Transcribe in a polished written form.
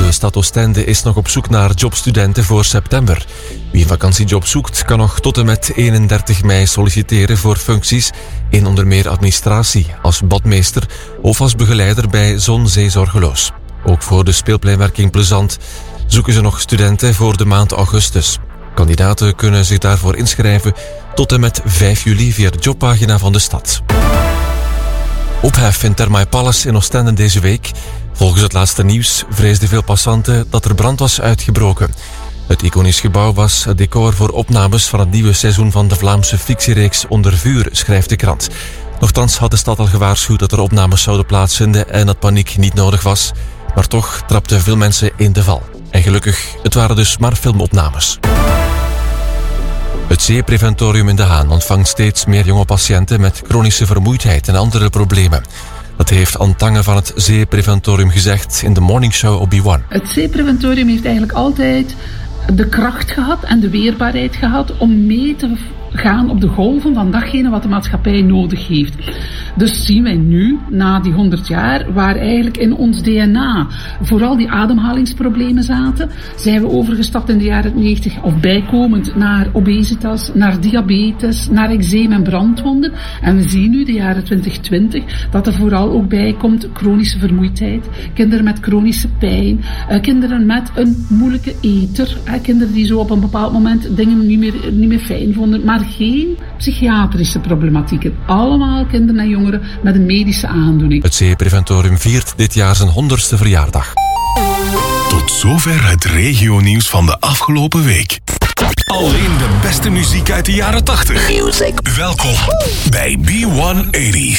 De stad Oostende is nog op zoek naar jobstudenten voor september. Wie een vakantiejob zoekt, kan nog tot en met 31 mei solliciteren voor functies in onder meer administratie, als badmeester of als begeleider bij Zon Zee Zorgeloos. Ook voor de speelpleinwerking Plezant zoeken ze nog studenten voor de maand augustus. Kandidaten kunnen zich daarvoor inschrijven tot en met 5 juli via de jobpagina van de stad. Ophef in Thermae Palace in Oostende deze week. Volgens het laatste nieuws vreesden veel passanten dat er brand was uitgebroken. Het iconisch gebouw was het decor voor opnames van het nieuwe seizoen van de Vlaamse fictiereeks Onder Vuur, schrijft de krant. Nochtans had de stad al gewaarschuwd dat er opnames zouden plaatsvinden en dat paniek niet nodig was. Maar toch trapten veel mensen in de val. En gelukkig, het waren dus maar filmopnames. Het Zeepreventorium in De Haan ontvangt steeds meer jonge patiënten met chronische vermoeidheid en andere problemen. Dat heeft Anne Tange van het Zeepreventorium gezegd in de morningshow op B1. Het Zeepreventorium heeft eigenlijk altijd de kracht gehad en de weerbaarheid gehad om mee te gaan op de golven van datgene wat de maatschappij nodig heeft. Dus zien wij nu, na die 100 jaar, waar eigenlijk in ons DNA vooral die ademhalingsproblemen zaten, zijn we overgestapt in de jaren 90, of bijkomend, naar obesitas, naar diabetes, naar eczeem en brandwonden. En we zien nu, de jaren 2020, dat er vooral ook bij komt chronische vermoeidheid, kinderen met chronische pijn, kinderen met een moeilijke eter, kinderen die zo op een bepaald moment dingen niet meer fijn vonden, maar geen psychiatrische problematieken. Allemaal kinderen en jongeren met een medische aandoening. Het Zeepreventorium viert dit jaar zijn 100ste verjaardag. Tot zover het regionieuws van de afgelopen week. Alleen de beste muziek uit de jaren 80. Welkom bij B180's.